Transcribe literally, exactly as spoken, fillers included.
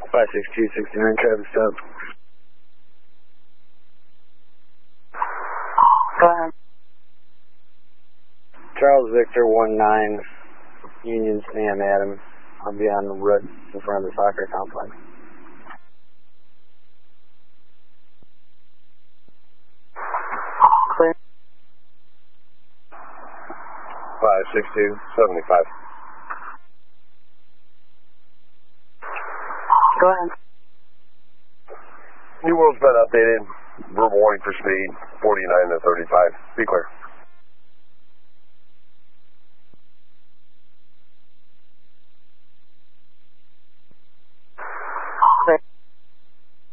five six two, sixty-nine, traffic stop. Go ahead. Charles Victor one nine, Union Sam Adam. I'll be on the road in front of the soccer complex. Clear. five six two, seventy-five. Go ahead. New World's been updated. Verbal warning for speed, forty-nine to thirty-five. Be clear.